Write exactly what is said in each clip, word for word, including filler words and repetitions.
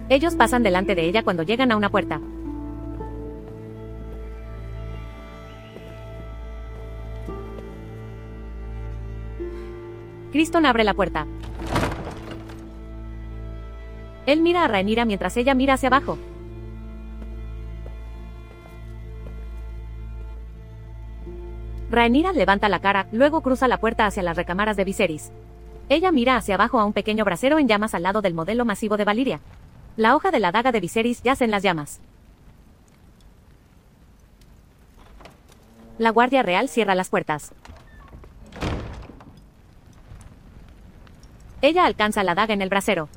Ellos pasan delante de ella cuando llegan a una puerta. Criston abre la puerta. Él mira a Rhaenyra mientras ella mira hacia abajo. Rhaenyra levanta la cara, luego cruza la puerta hacia las recámaras de Viserys. Ella mira hacia abajo a un pequeño brasero en llamas al lado del modelo masivo de Valyria. La hoja de la daga de Viserys yace en las llamas. La guardia real cierra las puertas. Ella alcanza la daga en el brasero.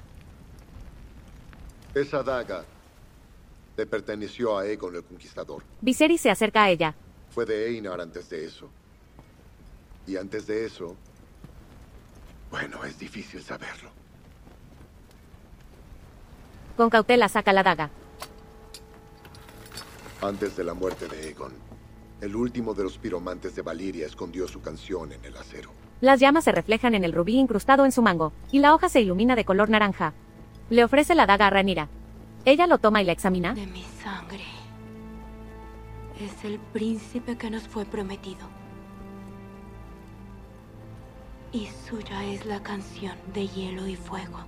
Esa daga le perteneció a Aegon el Conquistador. Viserys se acerca a ella. Fue de Einar antes de eso. Y antes de eso... Bueno, es difícil saberlo. Con cautela saca la daga. Antes de la muerte de Aegon, el último de los piromantes de Valyria escondió su canción en el acero. Las llamas se reflejan en el rubí incrustado en su mango, y la hoja se ilumina de color naranja. Le ofrece la daga a Rhaenyra. Ella lo toma y la examina. De mi sangre. Es el príncipe que nos fue prometido. Y suya es la canción de hielo y fuego.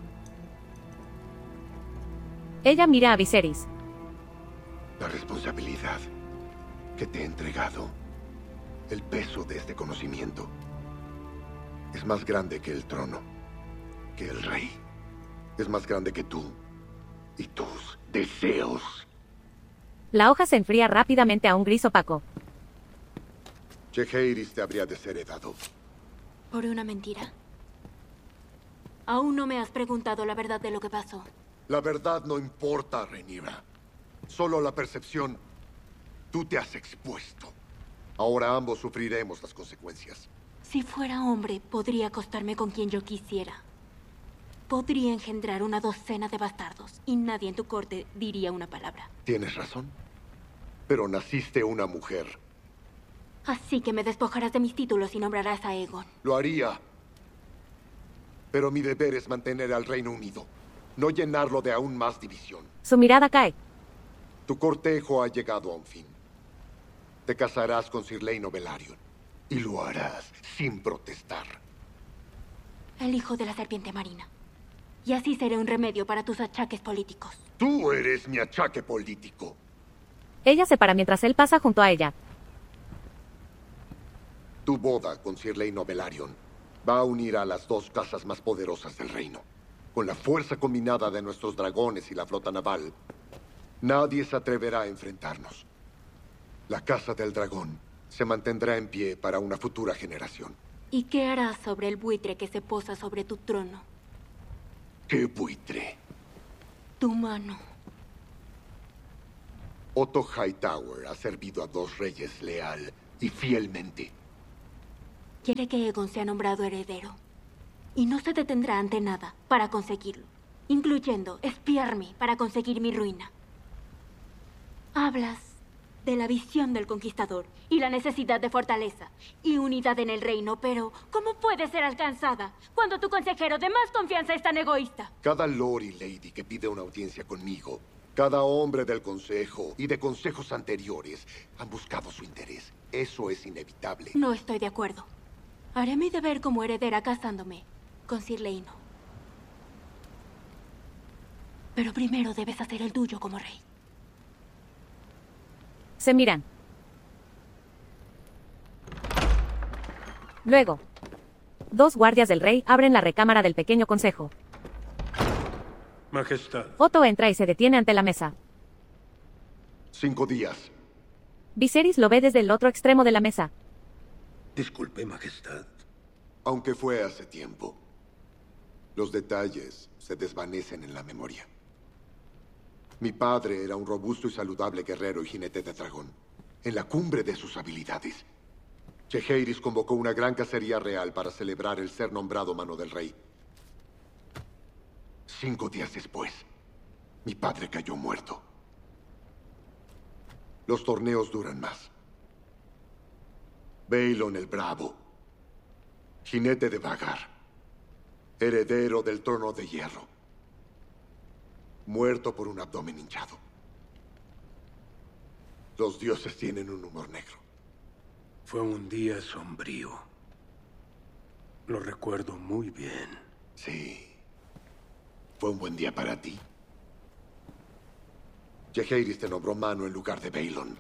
Ella mira a Viserys. La responsabilidad que te he entregado, el peso de este conocimiento, es más grande que el trono, que el rey. Es más grande que tú y tus deseos. La hoja se enfría rápidamente a un gris opaco. Jaehaerys te habría desheredado. ¿Por una mentira? Aún no me has preguntado la verdad de lo que pasó. La verdad no importa, Rhaenyra. Solo la percepción. Tú te has expuesto. Ahora ambos sufriremos las consecuencias. Si fuera hombre, podría acostarme con quien yo quisiera. Podría engendrar una docena de bastardos y nadie en tu corte diría una palabra. Tienes razón. Pero naciste una mujer. Así que me despojarás de mis títulos y nombrarás a Aegon. Lo haría. Pero mi deber es mantener al Reino unido. No llenarlo de aún más división. Su mirada cae. Tu cortejo ha llegado a un fin. Te casarás con Sir Laenor Velaryon. Y lo harás sin protestar. El hijo de la serpiente marina. Y así seré un remedio para tus achaques políticos. Tú eres mi achaque político. Ella se para mientras él pasa junto a ella. Tu boda con Sir Laenor Velaryon va a unir a las dos casas más poderosas del reino. Con la fuerza combinada de nuestros dragones y la flota naval, nadie se atreverá a enfrentarnos. La Casa del Dragón se mantendrá en pie para una futura generación. ¿Y qué harás sobre el buitre que se posa sobre tu trono? ¿Qué buitre? Tu mano. Otto Hightower ha servido a dos reyes leal y fielmente. Quiere que Aegon sea nombrado heredero. Y no se detendrá ante nada para conseguirlo. Incluyendo espiarme para conseguir mi ruina. Hablas de la visión del conquistador y la necesidad de fortaleza y unidad en el reino, pero ¿cómo puede ser alcanzada cuando tu consejero de más confianza es tan egoísta? Cada lord y lady que pide una audiencia conmigo, cada hombre del consejo y de consejos anteriores han buscado su interés. Eso es inevitable. No estoy de acuerdo. Haré mi deber como heredera casándome con Sir Laenor. Pero primero debes hacer el tuyo como rey. Se miran. Luego, dos guardias del rey abren la recámara del pequeño consejo. Majestad. Otto entra y se detiene ante la mesa. Cinco días. Viserys lo ve desde el otro extremo de la mesa. Disculpe, Majestad. Aunque fue hace tiempo, los detalles se desvanecen en la memoria. Mi padre era un robusto y saludable guerrero y jinete de dragón, en la cumbre de sus habilidades. Jaehaerys convocó una gran cacería real para celebrar el ser nombrado mano del rey. Cinco días después, mi padre cayó muerto. Los torneos duran más. Baelon el Bravo, jinete de Vhagar, heredero del trono de hierro. muerto por un abdomen hinchado. Los dioses tienen un humor negro. Fue un día sombrío. Lo recuerdo muy bien. Sí. Fue un buen día para ti. Jaehaerys te nombró mano en lugar de Balon.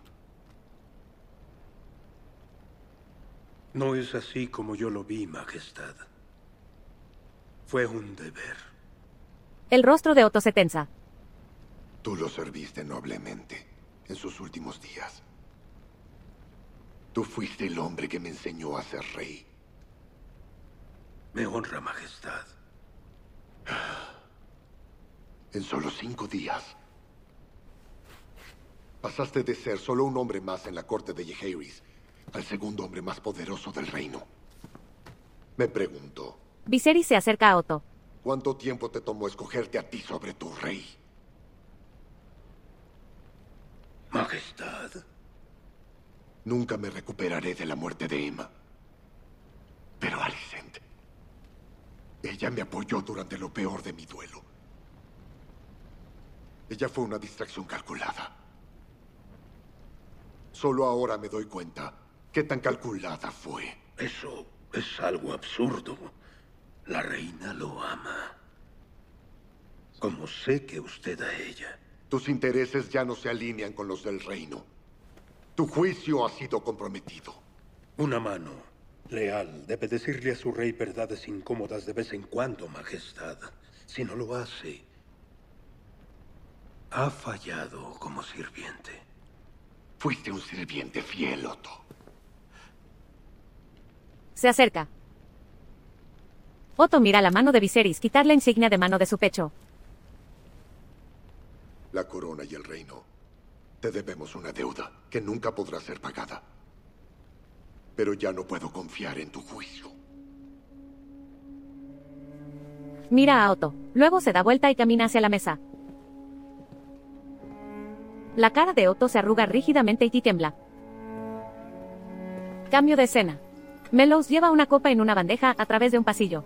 No es así como yo lo vi, Majestad. Fue un deber. El rostro de Otto se tensa. Tú lo serviste noblemente en sus últimos días. Tú fuiste el hombre que me enseñó a ser rey. Me honra, Majestad. En solo cinco días, pasaste de ser solo un hombre más en la corte de Jaehaerys al segundo hombre más poderoso del reino. Me pregunto, Viserys se acerca a Otto. ¿cuánto tiempo te tomó escogerte a ti sobre tu rey? Majestad. Nunca me recuperaré de la muerte de Aemma. Pero Alicent, ella me apoyó durante lo peor de mi duelo. Ella fue una distracción calculada. Solo ahora me doy cuenta qué tan calculada fue. Eso es algo absurdo. La reina lo ama. Como sé que usted a ella. Tus intereses ya no se alinean con los del reino. Tu juicio ha sido comprometido. Una mano leal debe decirle a su rey verdades incómodas de vez en cuando, Majestad. Si no lo hace, ha fallado como sirviente. Fuiste un sirviente fiel, Otto. Se acerca. Otto mira la mano de Viserys quitar la insignia de mano de su pecho. La corona y el reino. Te debemos una deuda que nunca podrá ser pagada. Pero ya no puedo confiar en tu juicio. Mira a Otto. Luego se da vuelta y camina hacia la mesa. La cara de Otto se arruga rígidamente y tiembla. Cambio de escena. Mellows lleva una copa en una bandeja a través de un pasillo.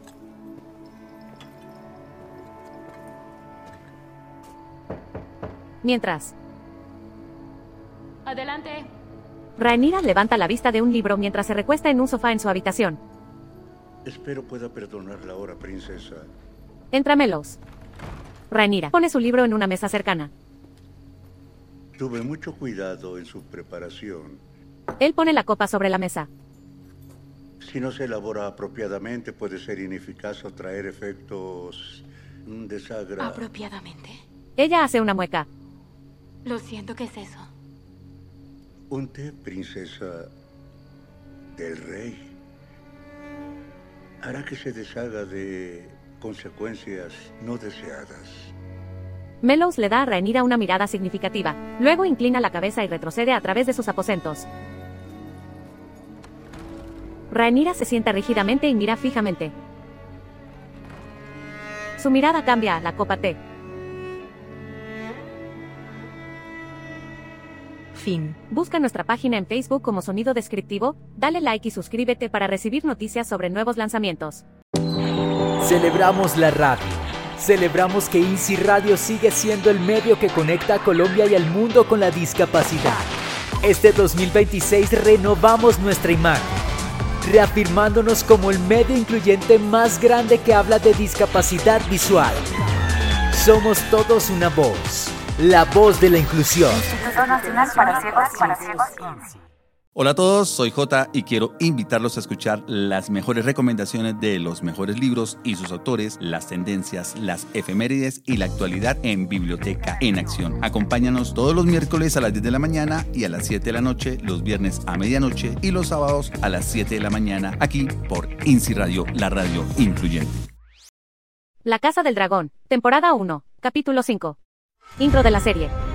Mientras, Adelante. Rhaenyra levanta la vista de un libro mientras se recuesta en un sofá en su habitación. Espero pueda perdonarla ahora, princesa. Entra Mellows. Rhaenyra pone su libro en una mesa cercana. Tuve mucho cuidado en su preparación. Él pone la copa sobre la mesa. Si no se elabora apropiadamente, puede ser ineficaz o traer efectos desagradables. ¿Apropiadamente? Ella hace una mueca. Lo siento, ¿qué es eso? Un té, princesa, del rey. Hará que se deshaga de consecuencias no deseadas. Mellows le da a Rhaenyra una mirada significativa. Luego inclina la cabeza y retrocede a través de sus aposentos. Rhaenyra se sienta rígidamente y mira fijamente. Su mirada cambia a la copa té. Fin. Busca nuestra página en Facebook como Sonido Descriptivo, dale like y suscríbete para recibir noticias sobre nuevos lanzamientos. Celebramos la radio. Celebramos que INSI Radio sigue siendo el medio que conecta a Colombia y al mundo con la discapacidad. Este dos mil veintiséis renovamos nuestra imagen, reafirmándonos como el medio incluyente más grande que habla de discapacidad visual. Somos todos una voz, la voz de la inclusión. Instituto Nacional para Ciegos y para Ciegos INSI. Hola a todos, soy Jota y quiero invitarlos a escuchar las mejores recomendaciones de los mejores libros y sus autores, las tendencias, las efemérides y la actualidad en Biblioteca en Acción. Acompáñanos todos los miércoles a las diez de la mañana y a las siete de la noche, los viernes a medianoche y los sábados a las siete de la mañana, aquí por INSI Radio, la radio incluyente. La Casa del Dragón, temporada uno, capítulo cinco. Intro de la serie.